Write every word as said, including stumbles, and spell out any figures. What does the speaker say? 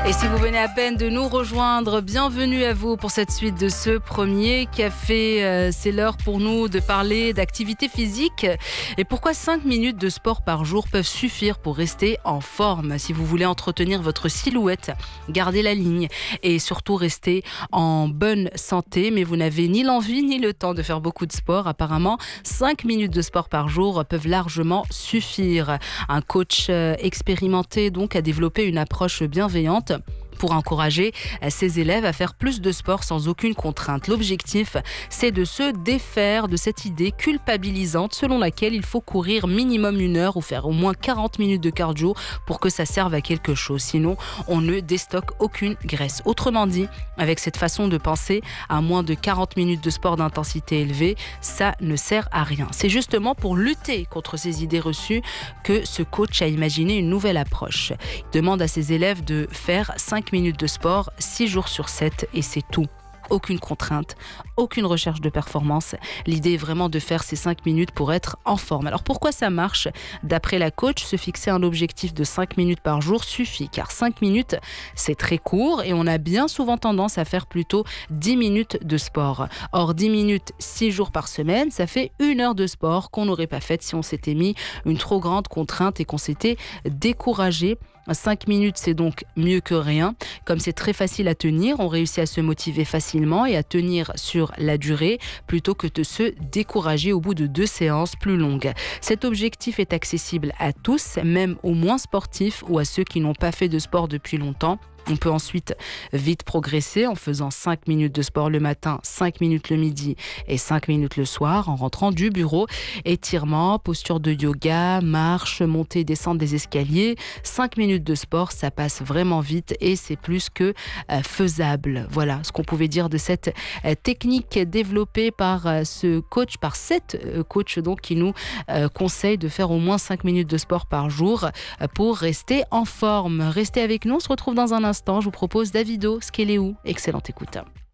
Et si vous venez à peine de nous rejoindre, bienvenue à vous pour cette suite de ce premier café. Euh, c'est l'heure pour nous de parler d'activité physique et pourquoi cinq minutes de sport par jour peuvent suffire pour rester en forme. Si vous voulez entretenir votre silhouette, garder la ligne et surtout rester en bonne santé, mais vous n'avez ni l'envie ni le temps de faire beaucoup de sport, apparemment, cinq minutes de sport par jour peuvent largement suffire. Un coach expérimenté donc a développé une approche bienveillante pour encourager ses élèves à faire plus de sport sans aucune contrainte. L'objectif, c'est de se défaire de cette idée culpabilisante selon laquelle il faut courir minimum une heure ou faire au moins quarante minutes de cardio pour que ça serve à quelque chose. Sinon, on ne déstocke aucune graisse. Autrement dit, avec cette façon de penser, à moins de quarante minutes de sport d'intensité élevée, ça ne sert à rien. C'est justement pour lutter contre ces idées reçues que ce coach a imaginé une nouvelle approche. Il demande à ses élèves de faire cinq minutes de sport, six jours sur sept et c'est tout. Aucune contrainte, aucune recherche de performance. L'idée est vraiment de faire ces cinq minutes pour être en forme. Alors pourquoi ça marche ? D'après la coach, se fixer un objectif de cinq minutes par jour suffit, car cinq minutes, c'est très court et on a bien souvent tendance à faire plutôt dix minutes de sport. Or, dix minutes, six jours par semaine, ça fait une heure de sport qu'on n'aurait pas faite si on s'était mis une trop grande contrainte et qu'on s'était découragé. cinq minutes, c'est donc mieux que rien. Comme c'est très facile à tenir, on réussit à se motiver facilement et à tenir sur la durée plutôt que de se décourager au bout de deux séances plus longues. Cet objectif est accessible à tous, même aux moins sportifs ou à ceux qui n'ont pas fait de sport depuis longtemps. On peut ensuite vite progresser en faisant cinq minutes de sport le matin, cinq minutes le midi et cinq minutes le soir en rentrant du bureau. Étirement, posture de yoga, marche, montée, descente des escaliers. cinq minutes de sport, ça passe vraiment vite et c'est plus que euh, faisable. Voilà ce qu'on pouvait dire de cette euh, technique développée par euh, ce coach, par cette euh, coach donc qui nous euh, conseille de faire au moins cinq minutes de sport par jour euh, pour rester en forme. Restez avec nous, on se retrouve dans un instant. Je vous propose Davido, Skeleu. Excellente écoute.